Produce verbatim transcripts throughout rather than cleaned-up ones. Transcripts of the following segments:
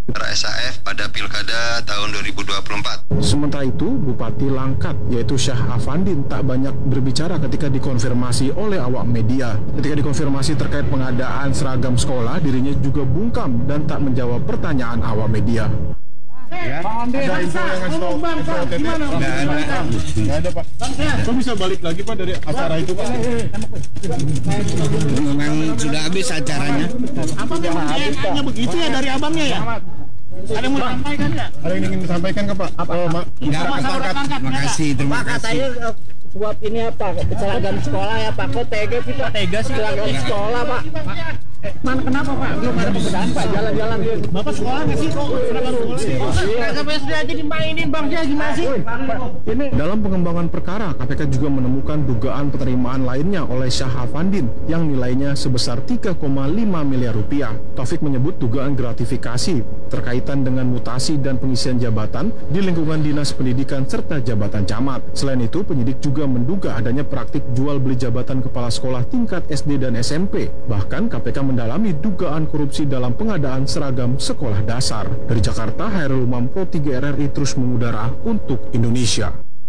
S A F pada Pilkada tahun dua ribu dua puluh empat. Sementara itu, Bupati Langkat yaitu Syah Afandin tak banyak berbicara ketika dikonfirmasi oleh awak media. Ketika dikonfirmasi terkait pengadaan seragam sekolah, dirinya juga bungkam dan tak menjawab pertanyaan awak media. Ya, ada info yang ngasih tahu F O T T? Nggak ada. Nggak ada, Pak. Kok bisa balik lagi, Pak, dari acara itu, Pak? Memang sudah habis acaranya. Apa memang hanya begitu ya dari abangnya ya? Ada yang mau disampaikan nggak? Ada yang ingin disampaikan ke Pak? Apa? Oh, Mak. Enggak, terima kasih, terima Pak, kasih. katanya suap ini apa? Seragam sekolah ya, Pak. Kok tega sih, Pak? Tega sih seragam sekolah, Pak. Mana kenapa Pak? Belum ada pembedaan Pak, jalan-jalan. Bapak sekolah nggak sih kok seragam sekolah? Seragam S D aja dimainin Bang, dia gimana sih? Dalam pengembangan perkara, K P K juga menemukan dugaan penerimaan lainnya oleh Syah Afandin yang nilainya sebesar tiga koma lima miliar rupiah. Taufik menyebut dugaan gratifikasi terkaitan dengan mutasi dan pengisian jabatan di lingkungan Dinas Pendidikan serta jabatan camat. Selain itu, penyidik juga menduga adanya praktik jual beli jabatan kepala sekolah tingkat S D dan S M P. Bahkan K P K mendalami dugaan korupsi dalam pengadaan seragam sekolah dasar. Dari Jakarta, Hairul Umam, Pro tiga R R I terus mengudara untuk Indonesia.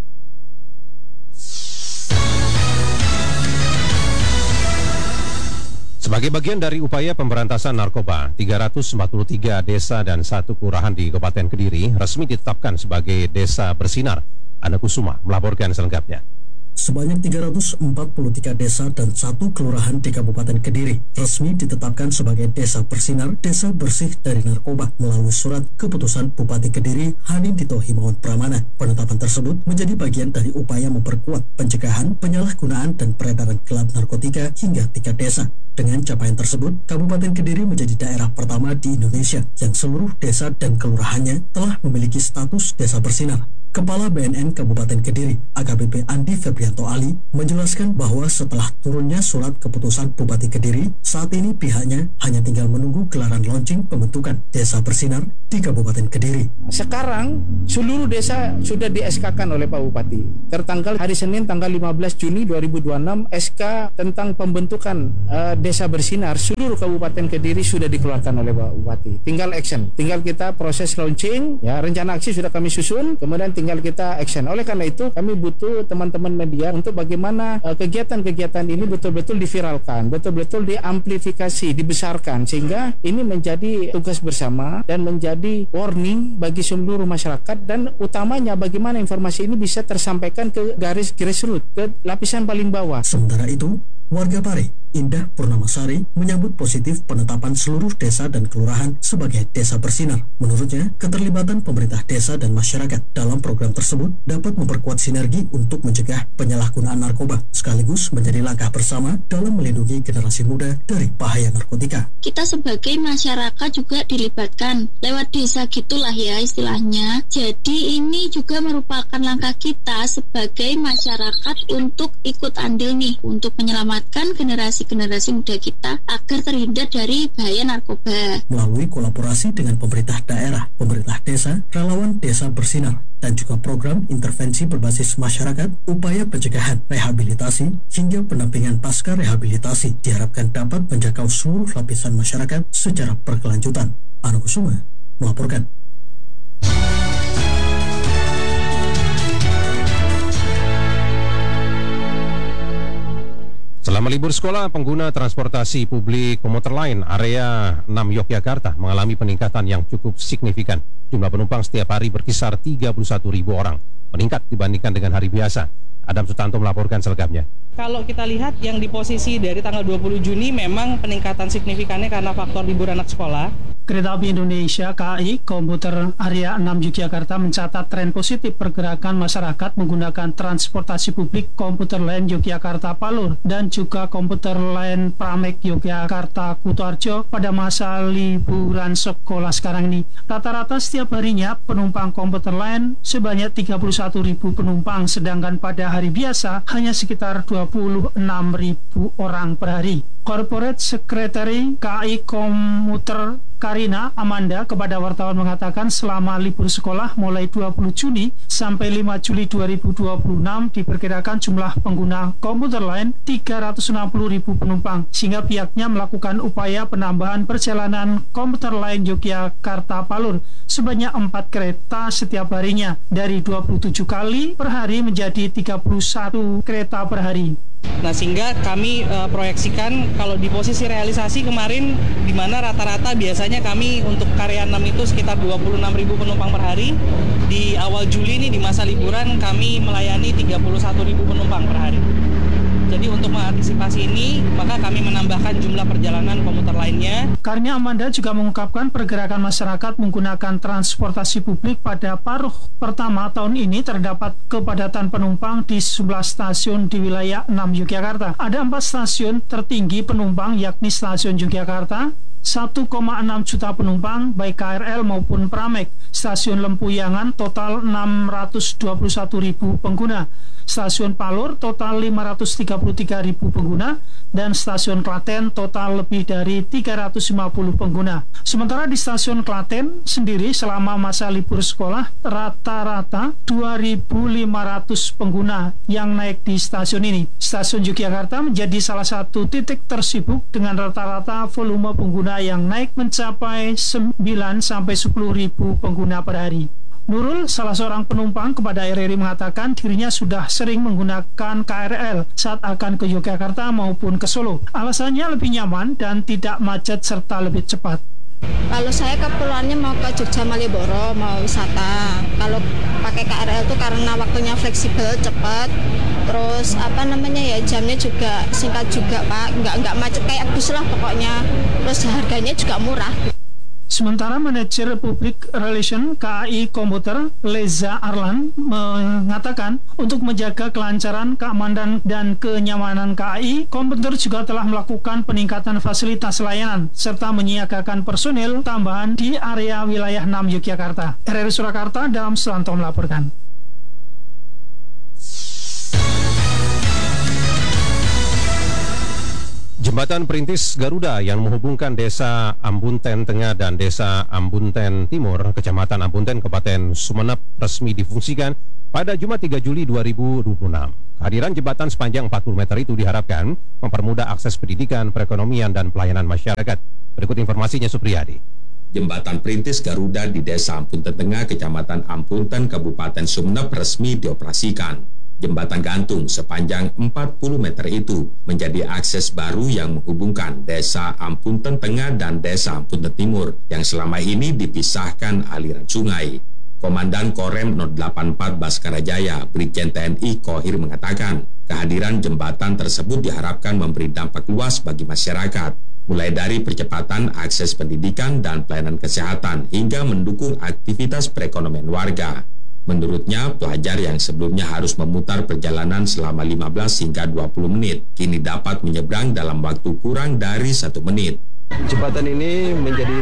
Sebagai bagian dari upaya pemberantasan narkoba, tiga ratus empat puluh tiga desa dan satu kelurahan di Kabupaten Kediri resmi ditetapkan sebagai desa bersinar. Ana Kusuma melaporkan selengkapnya. Sebanyak tiga ratus empat puluh tiga desa dan satu kelurahan di Kabupaten Kediri resmi ditetapkan sebagai desa bersinar, desa bersih dari narkoba melalui surat keputusan Bupati Kediri Hanin Dito Himawan Pramana. Penetapan tersebut menjadi bagian dari upaya memperkuat pencegahan, penyalahgunaan dan peredaran gelap narkotika hingga tingkat desa. Dengan capaian tersebut, Kabupaten Kediri menjadi daerah pertama di Indonesia yang seluruh desa dan kelurahannya telah memiliki status desa bersinar. Kepala B N N Kabupaten Kediri, A K B P Andi Febrianto Ali, menjelaskan bahwa setelah turunnya surat keputusan Bupati Kediri, saat ini pihaknya hanya tinggal menunggu gelaran launching pembentukan Desa Bersinar di Kabupaten Kediri. Sekarang seluruh desa sudah di S K-kan oleh Pak Bupati. Tertanggal hari Senin tanggal lima belas Juni dua ribu dua puluh enam, S K tentang pembentukan uh, Desa Bersinar seluruh Kabupaten Kediri sudah dikeluarkan oleh Pak Bupati. Tinggal action, tinggal kita proses launching, ya rencana aksi sudah kami susun, kemudian tinggal kita action. Oleh karena itu kami butuh teman-teman media untuk bagaimana uh, kegiatan-kegiatan ini betul-betul diviralkan, betul-betul diamplifikasi, dibesarkan sehingga ini menjadi tugas bersama dan menjadi warning bagi seluruh masyarakat dan utamanya bagaimana informasi ini bisa tersampaikan ke garis grassroots, ke lapisan paling bawah. Sementara itu, warga Pare, Indah Purnamasari menyambut positif penetapan seluruh desa dan kelurahan sebagai desa bersinar. Menurutnya, keterlibatan pemerintah desa dan masyarakat dalam program tersebut dapat memperkuat sinergi untuk mencegah penyalahgunaan narkoba, sekaligus menjadi langkah bersama dalam melindungi generasi muda dari bahaya narkotika. Kita sebagai masyarakat juga dilibatkan lewat desa gitulah ya istilahnya. Jadi ini juga merupakan langkah kita sebagai masyarakat untuk ikut andil nih untuk menyelamatkan generasi generasi muda kita agar terhindar dari bahaya narkoba. Melalui kolaborasi dengan pemerintah daerah, pemerintah desa, relawan desa bersinar, dan juga program intervensi berbasis masyarakat, upaya pencegahan, rehabilitasi, hingga pendampingan pasca rehabilitasi diharapkan dapat menjangkau seluruh lapisan masyarakat secara berkelanjutan. Ana Kusuma melaporkan. Selama libur sekolah, pengguna transportasi publik komuter lain area enam Yogyakarta mengalami peningkatan yang cukup signifikan. Jumlah penumpang setiap hari berkisar tiga puluh satu ribu orang, meningkat dibandingkan dengan hari biasa. Adam Sutanto melaporkan selengkapnya. Kalau kita lihat yang di posisi dari tanggal dua puluh Juni memang peningkatan signifikannya karena faktor libur anak sekolah. Kereta Api Indonesia K A I Komuter Area enam Yogyakarta mencatat tren positif pergerakan masyarakat menggunakan transportasi publik komuter lain Yogyakarta Palur dan juga komuter lain Pramek Yogyakarta Kutoarjo pada masa liburan sekolah sekarang ini. Rata-rata setiap harinya penumpang komuter lain sebanyak tiga puluh satu ribu penumpang, sedangkan pada hari biasa hanya sekitar dua puluh enam ribu orang per hari. Corporate Secretary K A I Komuter K Karina Amanda kepada wartawan mengatakan selama libur sekolah mulai dua puluh Juni sampai lima Juli dua ribu dua puluh enam diperkirakan jumlah pengguna komuter lain tiga ratus enam puluh ribu penumpang, sehingga pihaknya melakukan upaya penambahan perjalanan komuter lain Yogyakarta Palur sebanyak empat kereta setiap harinya dari dua puluh tujuh kali per hari menjadi tiga puluh satu kereta per hari. Nah, sehingga kami e, proyeksikan kalau di posisi realisasi kemarin di mana rata-rata biasanya kami untuk karya enam itu sekitar dua puluh enam ribu penumpang per hari. Di awal Juli ini di masa liburan kami melayani tiga puluh satu ribu penumpang per hari. Jadi untuk mengantisipasi ini, maka kami menambahkan jumlah perjalanan komuter lainnya. Karena Amanda juga mengungkapkan pergerakan masyarakat menggunakan transportasi publik pada paruh pertama tahun ini terdapat kepadatan penumpang di sebelah stasiun di wilayah enam Yogyakarta. Ada empat stasiun tertinggi penumpang yakni stasiun Yogyakarta, satu koma enam juta penumpang baik K R L maupun Pramek. Stasiun Lempuyangan total enam ratus dua puluh satu ribu pengguna. Stasiun Palur total lima ratus tiga puluh tiga ribu pengguna, dan stasiun Klaten total lebih dari tiga ratus lima puluh pengguna. Sementara di stasiun Klaten sendiri selama masa libur sekolah rata-rata dua ribu lima ratus pengguna yang naik di stasiun ini. Stasiun Yogyakarta menjadi salah satu titik tersibuk dengan rata-rata volume pengguna yang naik mencapai sembilan sampai sepuluh ribu pengguna per hari. Nurul, salah seorang penumpang kepada R R I mengatakan dirinya sudah sering menggunakan K R L saat akan ke Yogyakarta maupun ke Solo. Alasannya lebih nyaman dan tidak macet serta lebih cepat. Kalau saya keperluannya mau ke Jogja Malioboro, mau wisata. Kalau pakai K R L itu karena waktunya fleksibel, cepat. Terus apa namanya ya, jamnya juga singkat juga Pak, nggak nggak macet kayak bus lah pokoknya. Terus harganya juga murah. Sementara manajer Public Relation K A I Komuter Leza Arlan mengatakan untuk menjaga kelancaran, keamanan, dan kenyamanan K A I, Komuter juga telah melakukan peningkatan fasilitas layanan serta menyiagakan personil tambahan di area wilayah enam Yogyakarta. R R I Surakarta, Dalam Sulanto melaporkan. Jembatan Perintis Garuda yang menghubungkan Desa Ambunten Tengah dan Desa Ambunten Timur, Kecamatan Ambunten, Kabupaten Sumeneb, resmi difungsikan pada Jumat tiga Juli dua ribu dua puluh enam. Kehadiran jembatan sepanjang empat puluh meter itu diharapkan mempermudah akses pendidikan, perekonomian, dan pelayanan masyarakat. Berikut informasinya, Supriyadi. Jembatan Perintis Garuda di Desa Ambunten Tengah, Kecamatan Ambunten, Kabupaten Sumeneb resmi dioperasikan. Jembatan gantung sepanjang empat puluh meter itu menjadi akses baru yang menghubungkan Desa Ambunten Tengah dan Desa Ambunten Timur yang selama ini dipisahkan aliran sungai. Komandan Korem nol delapan puluh empat Baskara Jaya, Brigjen T N I Kohir mengatakan, kehadiran jembatan tersebut diharapkan memberi dampak luas bagi masyarakat, mulai dari percepatan akses pendidikan dan pelayanan kesehatan hingga mendukung aktivitas perekonomian warga. Menurutnya, pelajar yang sebelumnya harus memutar perjalanan selama lima belas hingga dua puluh menit, kini dapat menyeberang dalam waktu kurang dari satu menit. Jembatan ini menjadi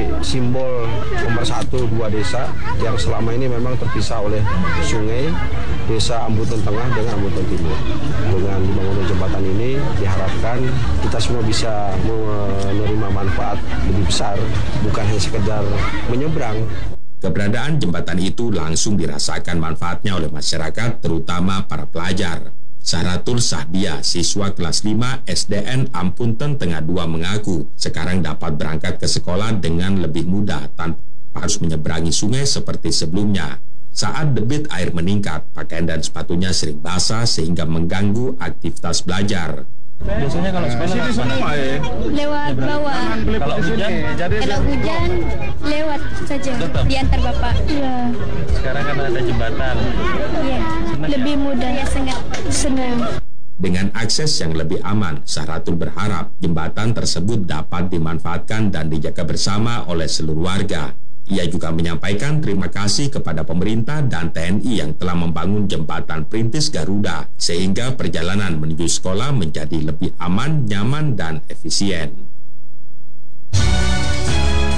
simbol nomor satu dua desa yang selama ini memang terpisah oleh sungai, Desa Ambunten Tengah dengan Ambunten Timur. Dengan dibangunnya jembatan ini diharapkan kita semua bisa menerima manfaat lebih besar, bukan hanya sekedar menyeberang. Keberadaan jembatan itu langsung dirasakan manfaatnya oleh masyarakat, terutama para pelajar. Sahratul Sahdia, siswa kelas lima S D N Ambunten Tengah dua mengaku sekarang dapat berangkat ke sekolah dengan lebih mudah tanpa harus menyeberangi sungai seperti sebelumnya. Saat debit air meningkat, pakaian dan sepatunya sering basah sehingga mengganggu aktivitas belajar. Biasanya kalau sekolah sini semua ya. Lewat bawah. Kalau hujan, kalau hujan lewat saja. Tetap. Diantar bapak. Iya. Sekarang kan ada jembatan. Iya. Lebih mudah. Ya, sangat senang. Dengan akses yang lebih aman, Sahratul berharap jembatan tersebut dapat dimanfaatkan dan dijaga bersama oleh seluruh warga. Ia juga menyampaikan terima kasih kepada pemerintah dan T N I yang telah membangun jembatan Perintis Garuda sehingga perjalanan menuju sekolah menjadi lebih aman, nyaman, dan efisien.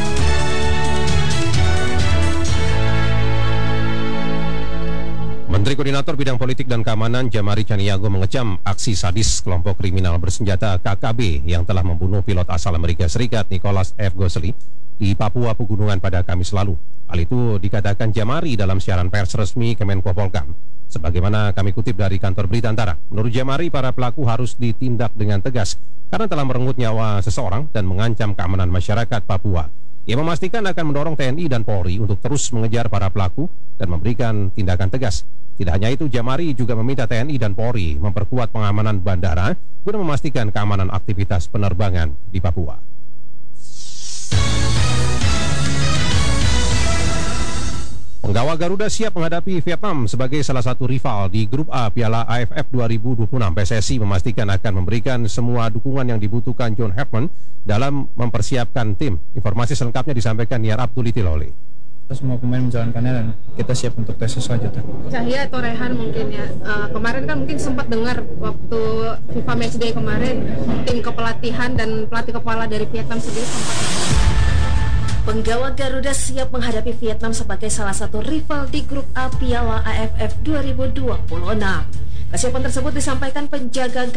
Menteri Koordinator Bidang Politik dan Keamanan Jamari Caniago mengecam aksi sadis kelompok kriminal bersenjata K K B yang telah membunuh pilot asal Amerika Serikat Nicholas F. Gosely di Papua Pegunungan pada Kamis lalu. Hal itu dikatakan Jamari dalam siaran pers resmi Kemenko Polkam. Sebagaimana kami kutip dari kantor berita Antara, menurut Jamari para pelaku harus ditindak dengan tegas karena telah merenggut nyawa seseorang dan mengancam keamanan masyarakat Papua. Ia memastikan akan mendorong T N I dan Polri untuk terus mengejar para pelaku dan memberikan tindakan tegas. Tidak hanya itu, Jamari juga meminta T N I dan Polri memperkuat pengamanan bandara guna memastikan keamanan aktivitas penerbangan di Papua. Penggawa Garuda siap menghadapi Vietnam sebagai salah satu rival di Grup A Piala A F F dua ribu dua puluh enam. P S S I memastikan akan memberikan semua dukungan yang dibutuhkan John Herdman dalam mempersiapkan tim. Informasi selengkapnya disampaikan Niar Abdul Itiloli. Semua pemain menjalankannya dan kita siap untuk tes selanjutnya. Cahya atau Rehan mungkin ya, uh, kemarin kan mungkin sempat dengar waktu FIFA Matchday kemarin tim kepelatihan dan pelatih kepala dari Vietnam sendiri sempat. Penggawa Garuda siap menghadapi Vietnam sebagai salah satu rival di Grup A Piala A F F dua ribu dua puluh enam. Kesiapan tersebut disampaikan penjaga